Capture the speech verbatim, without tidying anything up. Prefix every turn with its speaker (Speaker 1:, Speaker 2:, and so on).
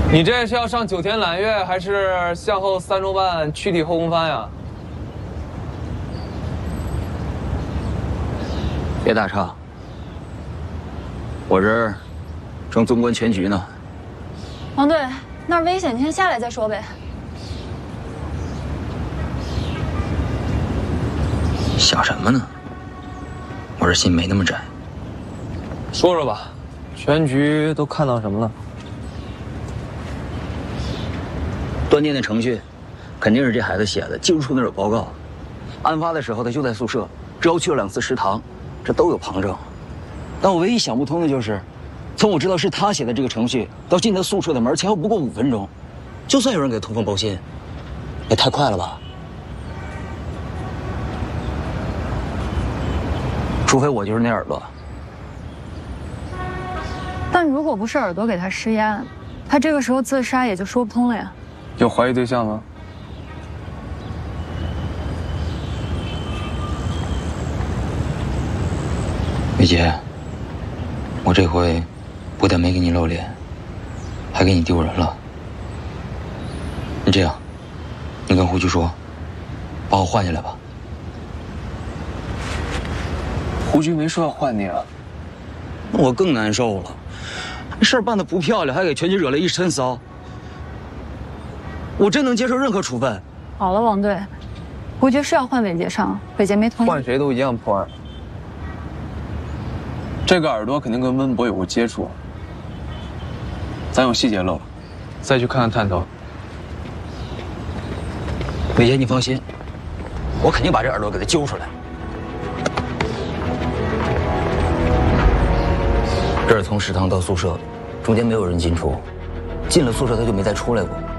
Speaker 1: 你这是要上九天揽月，还是向后三周半躯体后空翻呀？
Speaker 2: 别打岔，我这儿正纵观全局呢。
Speaker 3: 王队，那儿危险，你先下来再说呗。
Speaker 2: 想什么呢？我这心没那么窄。
Speaker 1: 说说吧，全局都看到什么了？
Speaker 2: 断电的程序，肯定是这孩子写的，技术处那有报告。案发的时候他就在宿舍，之后去了两次食堂，这都有旁证。但我唯一想不通的就是，从我知道是他写的这个程序到进他宿舍的门前后不过五分钟，就算有人给通风报信，也太快了吧？除非我就是那耳朵。
Speaker 3: 但如果不是耳朵给他施压，他这个时候自杀也就说不通了呀。
Speaker 1: 有怀疑对象吗？
Speaker 2: 雨杰，我这回不但没给你露脸，还给你丢人了。你这样，你跟胡局说，把我换下来吧。
Speaker 1: 胡局没说要换你啊。
Speaker 2: 那我更难受了，这事儿办得不漂亮，还给全局惹了一身骚。我真能接受任何处分。
Speaker 3: 好了，王队，胡局是要换伟杰上，伟杰没同意。
Speaker 1: 换谁都一样破案。这个耳朵肯定跟温博有过接触，咱有细节漏了，再去看看探头。
Speaker 2: 伟杰，你放心，我肯定把这耳朵给他揪出来。这是从食堂到宿舍，中间没有人进出，进了宿舍他就没再出来过。